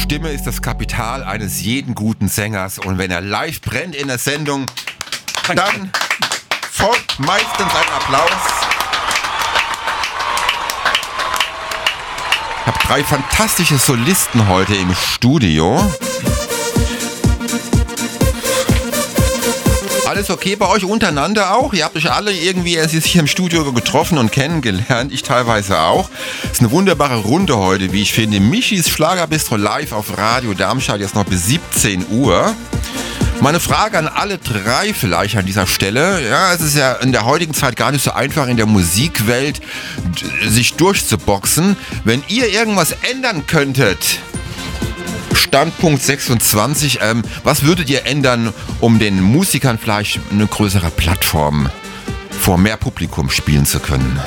Stimme ist das Kapital eines jeden guten Sängers. Und wenn er live brennt in der Sendung, dann folgt meistens ein Applaus. Ich habe 3 fantastische Solisten heute im Studio. Alles okay bei euch untereinander auch? Ihr habt euch alle irgendwie sich im Studio getroffen und kennengelernt. Ich teilweise auch. Es ist eine wunderbare Runde heute, wie ich finde. Michis Schlagerbistro live auf Radio Darmstadt, jetzt noch bis 17 Uhr. Meine Frage an alle 3 vielleicht an dieser Stelle. Ja, es ist ja in der heutigen Zeit gar nicht so einfach, in der Musikwelt sich durchzuboxen. Wenn ihr irgendwas ändern könntet, Standpunkt 26, was würdet ihr ändern, um den Musikern vielleicht eine größere Plattform vor mehr Publikum spielen zu können?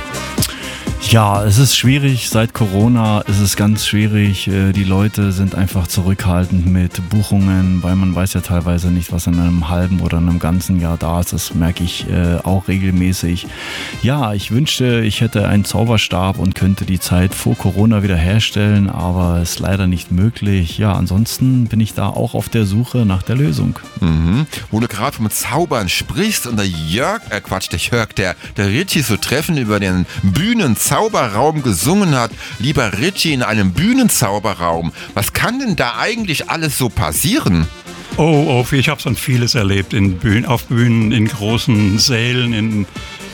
Ja, es ist schwierig. Seit Corona ist es ganz schwierig. Die Leute sind einfach zurückhaltend mit Buchungen, weil man weiß ja teilweise nicht, was in einem halben oder einem ganzen Jahr da ist. Das merke ich auch regelmäßig. Ja, ich wünschte, ich hätte einen Zauberstab und könnte die Zeit vor Corona wieder herstellen, aber es ist leider nicht möglich. Ja, ansonsten bin ich da auch auf der Suche nach der Lösung. Mhm. Wo du gerade vom Zaubern sprichst und der Ritchie so treffend über den Bühnenzauberraum gesungen hat. Lieber Ritchie, in einem Bühnenzauberraum. Was kann denn da eigentlich alles so passieren? Oh, ich habe schon vieles erlebt auf Bühnen, in großen Sälen, in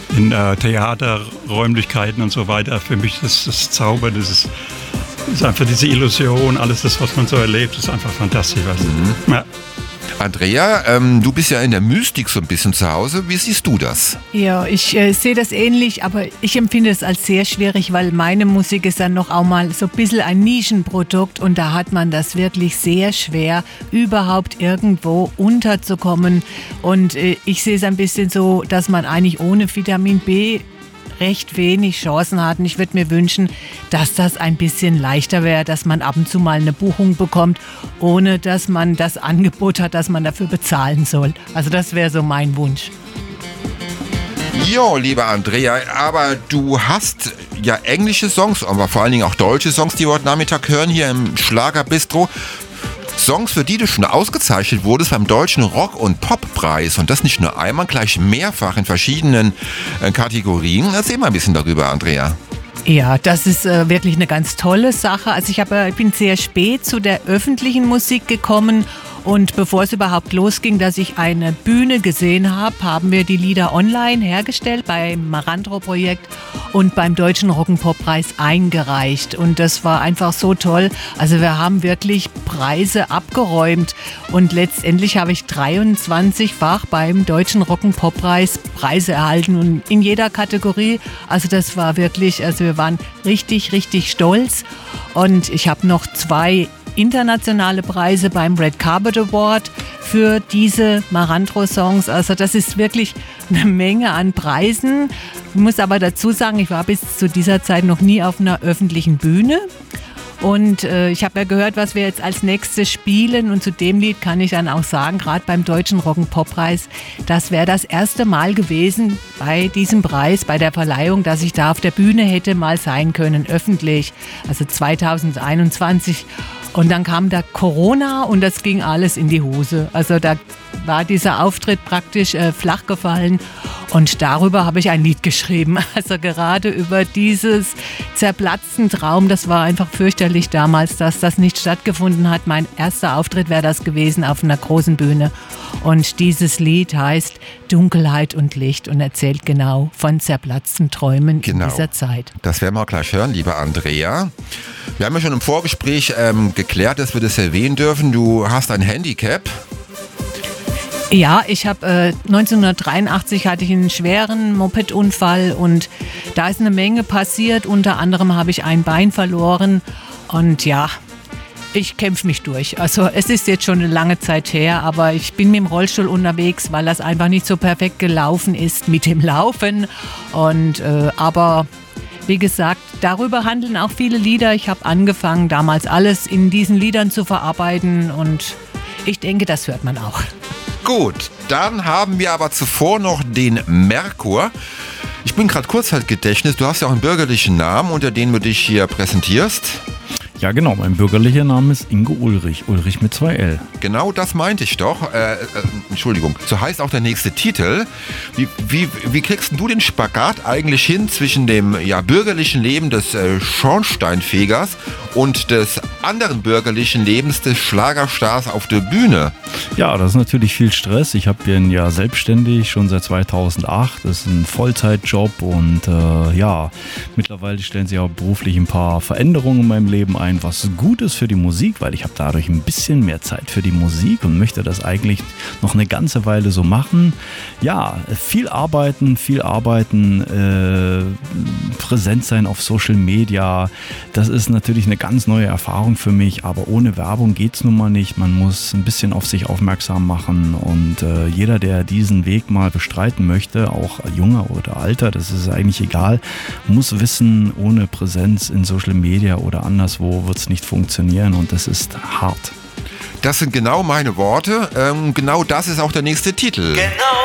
Theaterräumlichkeiten und so weiter. Für mich ist das Zauber, das ist einfach diese Illusion, alles das, was man so erlebt, ist einfach fantastisch. Mhm. Ja. Andrea, du bist ja in der Mystik so ein bisschen zu Hause. Wie siehst du das? Ja, ich sehe das ähnlich, aber ich empfinde es als sehr schwierig, weil meine Musik ist dann noch auch mal so ein bisschen ein Nischenprodukt und da hat man das wirklich sehr schwer, überhaupt irgendwo unterzukommen. Und ich sehe es ein bisschen so, dass man eigentlich ohne Vitamin B recht wenig Chancen hat. Und ich würde mir wünschen, dass das ein bisschen leichter wäre, dass man ab und zu mal eine Buchung bekommt, ohne dass man das Angebot hat, dass man dafür bezahlen soll. Also das wäre so mein Wunsch. Jo, liebe Andrea, aber du hast ja englische Songs, aber vor allen Dingen auch deutsche Songs, die wir heute Nachmittag hören, hier im Schlagerbistro. Songs, für die du schon ausgezeichnet wurdest beim Deutschen Rock- und Poppreis. Und das nicht nur einmal, gleich mehrfach in verschiedenen Kategorien. Erzähl mal ein bisschen darüber, Andrea. Ja, das ist wirklich eine ganz tolle Sache. Also ich bin sehr spät zu der öffentlichen Musik gekommen. Und bevor es überhaupt losging, dass ich eine Bühne gesehen habe, haben wir die Lieder online hergestellt beim Marantro-Projekt und beim Deutschen Rock'n'Pop-Preis eingereicht. Und das war einfach so toll. Also wir haben wirklich Preise abgeräumt. Und letztendlich habe ich 23-fach beim Deutschen Rock'n'Pop-Preis Preise erhalten und in jeder Kategorie. Also das war wirklich, also wir waren richtig, richtig stolz. Und ich habe noch 2 internationale Preise beim Red Carpet Award für diese Marantro-Songs. Also das ist wirklich eine Menge an Preisen. Ich muss aber dazu sagen, ich war bis zu dieser Zeit noch nie auf einer öffentlichen Bühne. Und ich habe ja gehört, was wir jetzt als nächstes spielen. Und zu dem Lied kann ich dann auch sagen, gerade beim Deutschen Rock'n'Pop-Preis, das wäre das erste Mal gewesen bei diesem Preis, bei der Verleihung, dass ich da auf der Bühne hätte mal sein können, öffentlich. Also 2021. Und dann kam da Corona und das ging alles in die Hose. Also da war dieser Auftritt praktisch flach gefallen. Und darüber habe ich ein Lied geschrieben. Also gerade über dieses zerplatzten Traum. Das war einfach fürchterlich damals, dass das nicht stattgefunden hat. Mein erster Auftritt wäre das gewesen auf einer großen Bühne. Und dieses Lied heißt Dunkelheit und Licht und erzählt genau von zerplatzten Träumen in dieser Zeit. Das werden wir auch gleich hören, liebe Andrea. Wir haben ja schon im Vorgespräch geklärt, dass wir das erwähnen dürfen. Du hast ein Handicap. Ja, ich habe 1983 hatte ich einen schweren Mopedunfall und da ist eine Menge passiert. Unter anderem habe ich ein Bein verloren und ja, ich kämpfe mich durch. Also es ist jetzt schon eine lange Zeit her, aber ich bin mit dem Rollstuhl unterwegs, weil das einfach nicht so perfekt gelaufen ist mit dem Laufen. Und aber wie gesagt, darüber handeln auch viele Lieder. Ich habe angefangen, damals alles in diesen Liedern zu verarbeiten und ich denke, das hört man auch. Gut, dann haben wir aber zuvor noch den Merkur. Ich bin gerade Kurzzeitgedächtnis, du hast ja auch einen bürgerlichen Namen, unter dem du dich hier präsentierst. Ja, genau. Mein bürgerlicher Name ist Ingo Ulrich. Ulrich mit 2 L. Genau das meinte ich doch. Entschuldigung. So heißt auch der nächste Titel. Wie kriegst du den Spagat eigentlich hin zwischen dem bürgerlichen Leben des Schornsteinfegers und des anderen bürgerlichen Lebens des Schlagerstars auf der Bühne? Ja, das ist natürlich viel Stress. Ich bin ja selbstständig schon seit 2008. Das ist ein Vollzeitjob und mittlerweile stellen sich auch beruflich ein paar Veränderungen in meinem Leben ein, was gut ist für die Musik, weil ich habe dadurch ein bisschen mehr Zeit für die Musik und möchte das eigentlich noch eine ganze Weile so machen. Ja, viel arbeiten, präsent sein auf Social Media. Das ist natürlich eine ganz neue Erfahrung für mich, aber ohne Werbung geht es nun mal nicht. Man muss ein bisschen auf sich aufmerksam machen und jeder, der diesen Weg mal bestreiten möchte, auch junger oder alter, das ist eigentlich egal, muss wissen, ohne Präsenz in Social Media oder anderswo wird es nicht funktionieren und das ist hart. Das sind genau meine Worte. Genau das ist auch der nächste Titel. Genau.